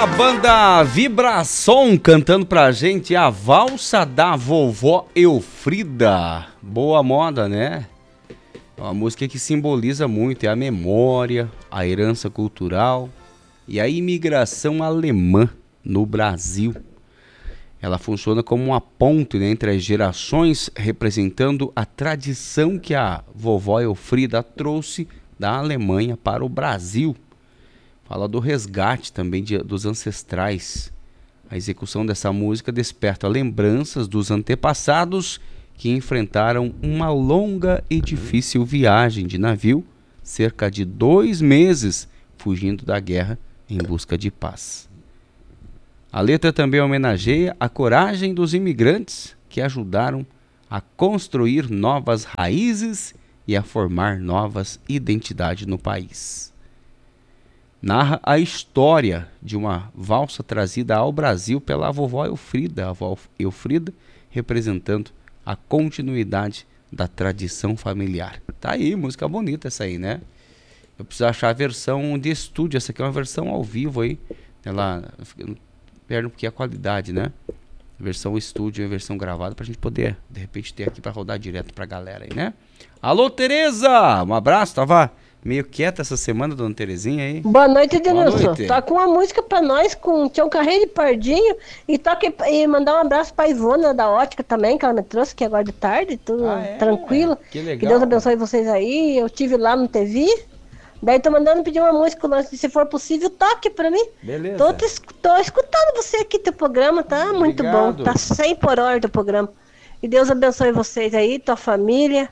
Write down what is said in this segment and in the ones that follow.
A banda Vibração cantando pra gente a valsa da vovó Elfrida. Boa moda, né? É uma música que simboliza muito, é a memória, a herança cultural e a imigração alemã no Brasil. Ela funciona como uma ponte, né, entre as gerações, representando a tradição que a vovó Elfrida trouxe da Alemanha para o Brasil. Fala do resgate também dos ancestrais. A execução dessa música desperta lembranças dos antepassados que enfrentaram uma longa e difícil viagem de navio, cerca de 2 meses, fugindo da guerra em busca de paz. A letra também homenageia a coragem dos imigrantes que ajudaram a construir novas raízes e a formar novas identidades no país. Narra a história de uma valsa trazida ao Brasil pela vovó Elfrida, a vovó Elfrida representando a continuidade da tradição familiar. Tá aí, música bonita essa aí, né? Eu preciso achar a versão de estúdio, essa aqui é uma versão ao vivo aí. Ela perde um pouquinho a qualidade, né? Versão estúdio e versão gravada pra gente poder, de repente, ter aqui pra rodar direto pra galera aí, né? Alô, Tereza! Um abraço, tava meio quieta essa semana, dona Terezinha aí. Boa noite, Denilson. Boa noite. Tá com uma música pra nós, com Tião Carreiro e Pardinho. E toca e mandar um abraço pra Ivona da Ótica também, que ela me trouxe, que agora de tarde, tudo tranquilo. Que legal. Que Deus abençoe vocês aí. Eu tive lá no TV. Daí tô mandando pedir uma música, se for possível, toque pra mim. Beleza. Tô escutando você aqui, teu programa, tá muito bom. Tá 100 por hora teu programa. E Deus abençoe vocês aí, tua família.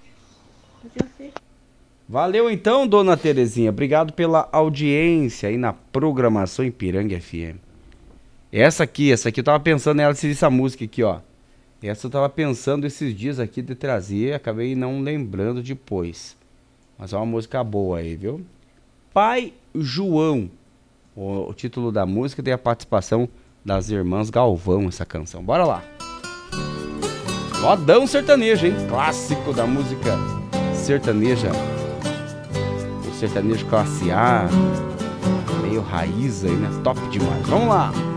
Valeu então, dona Terezinha. Obrigado pela audiência aí na programação Ipiranga FM. Essa aqui eu tava pensando nela, essa música aqui, ó. Essa eu tava pensando esses dias aqui de trazer, acabei não lembrando depois. Mas é uma música boa aí, viu? Pai João. O título da música tem a participação das irmãs Galvão, essa canção. Bora lá. Modão sertanejo, hein? Clássico da música sertaneja. O sertanejo classe A, meio raiz aí, né? Top demais. Vamos lá.